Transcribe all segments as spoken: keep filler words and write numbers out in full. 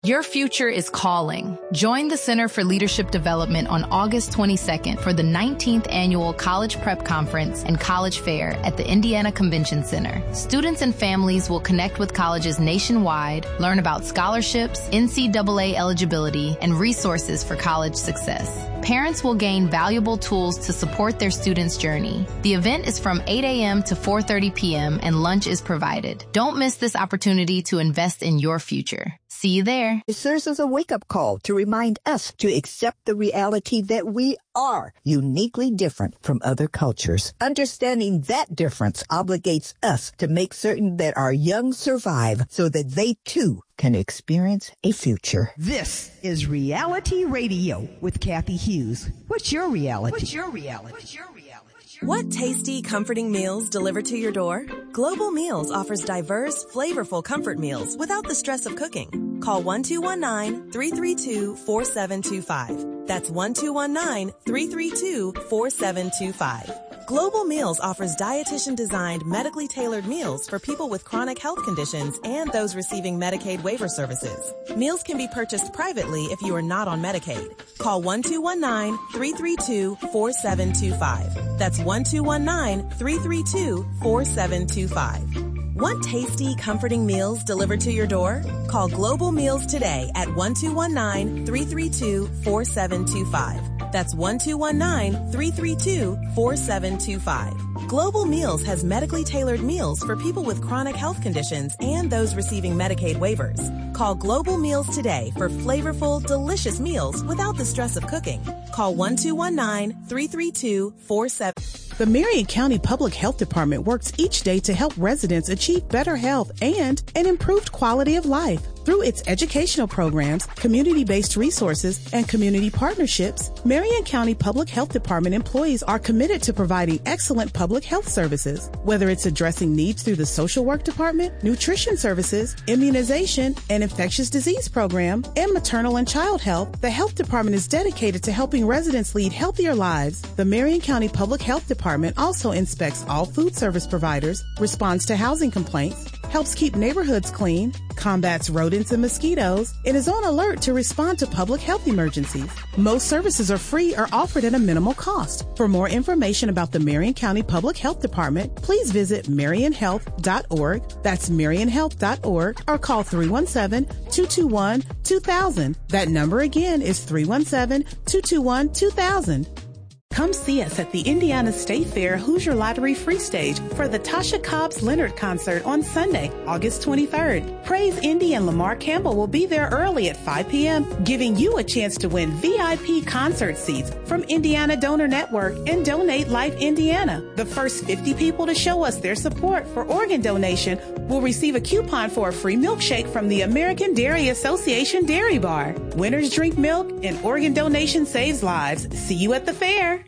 Your future is calling. Join the Center for Leadership Development on August twenty-second for the nineteenth Annual College Prep Conference and College Fair at the Indiana Convention Center. Students and families will connect with colleges nationwide, learn about scholarships, N C double A eligibility, and resources for college success. Parents will gain valuable tools to support their students' journey. The event is from eight a.m. to four thirty p.m. and lunch is provided. Don't miss this opportunity to invest in your future. See you there. It serves as a wake-up call to remind us to accept the reality that we are uniquely different from other cultures. Understanding that difference obligates us to make certain that our young survive so that they too can experience a future. This is Reality Radio with Kathy Hughes. What's your reality? What's your reality? What's your reality? What tasty, comforting meals deliver to your door? Global Meals offers diverse, flavorful comfort meals without the stress of cooking. Call one two one nine, three three two, four seven two five. That's one two one nine, three three two, four seven two five. Global Meals offers dietitian-designed, medically tailored meals for people with chronic health conditions and those receiving Medicaid waiver services. Meals can be purchased privately if you are not on Medicaid. Call one two one nine, three three two, four seven two five. That's one two one nine, three three two, four seven two five. Want tasty, comforting meals delivered to your door? Call Global Meals today at one two one nine, three three two, four seven two five. That's one two one nine, three three two, four seven two five. Global Meals has medically tailored meals for people with chronic health conditions and those receiving Medicaid waivers. Call Global Meals today for flavorful, delicious meals without the stress of cooking. Call one two one nine, three three two, four seven. The Marion County Public Health Department works each day to help residents achieve better health and an improved quality of life. Through its educational programs, community-based resources, and community partnerships, Marion County Public Health Department employees are committed to providing excellent public health services. Whether it's addressing needs through the social work department, nutrition services, immunization, and infectious disease program, and maternal and child health, the health department is dedicated to helping residents lead healthier lives. The Marion County Public Health Department also inspects all food service providers, responds to housing complaints, helps keep neighborhoods clean, combats rodents and mosquitoes, and is on alert to respond to public health emergencies. Most services are free or offered at a minimal cost. For more information about the Marion County Public Health Department, please visit marion health dot org. That's marion health dot org, or call three one seven, two two one, two thousand. That number again is three one seven, two two one, two thousand. Come see us at the Indiana State Fair Hoosier Lottery Free Stage for the Tasha Cobbs Leonard concert on Sunday, August twenty-third. Praise Indy and Lamar Campbell will be there early at five p.m., giving you a chance to win V I P concert seats from Indiana Donor Network and Donate Life Indiana. The first fifty people to show us their support for organ donation will receive a coupon for a free milkshake from the American Dairy Association Dairy Bar. Winners drink milk and organ donation saves lives. See you at the fair.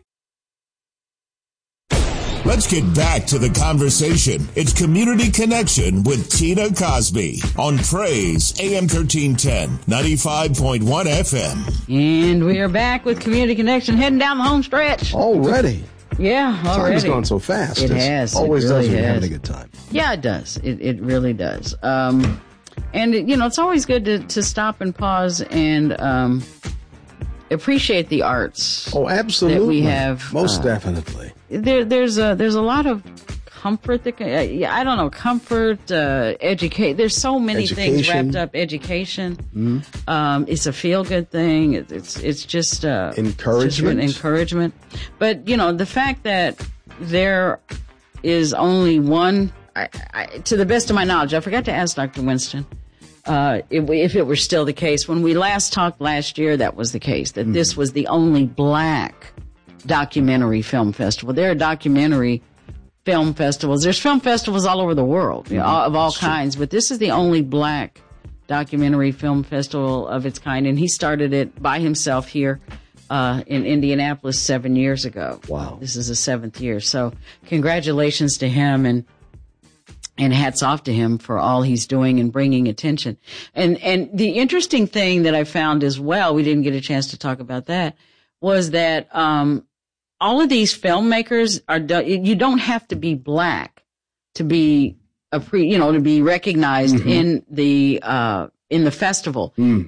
Let's get back to the conversation. It's Community Connection with Tina Cosby on Praise A M thirteen ten, ninety-five point one F M. And we are back with Community Connection, heading down the home stretch. Already? Yeah, already. Time's gone so fast. It it's has. Always it really does when has. you're having a good time. Yeah, it does. It it really does. Um, and, it, you know, it's always good to, to stop and pause and um, appreciate the arts. Oh, absolutely. That we have. Most uh, definitely. There, there's a there's a lot of comfort that can, uh, yeah, I don't know, comfort, uh, educate. There's so many Education. things wrapped up. Education. Mm-hmm. Um, it's a feel good thing. It, it's it's just uh, encouragement. Just encouragement. But you know, the fact that there is only one. I, I, to the best of my knowledge, I forgot to ask Doctor Winston. Uh, if, if it were still the case, when we last talked last year, that was the case. That mm-hmm. this was the only black documentary film festival. There are documentary film festivals. There's film festivals all over the world, you know, of all That's kinds, true. But this is the only black documentary film festival of its kind, and he started it by himself here uh, in Indianapolis seven years ago. Wow. This is the seventh year. So congratulations to him, and and hats off to him for all he's doing and bringing attention. And and the interesting thing that I found as well, we didn't get a chance to talk about that, was that um all of these filmmakers are, you don't have to be black to be a pre, you know, to be recognized mm-hmm. in the, uh, in the festival. Mm.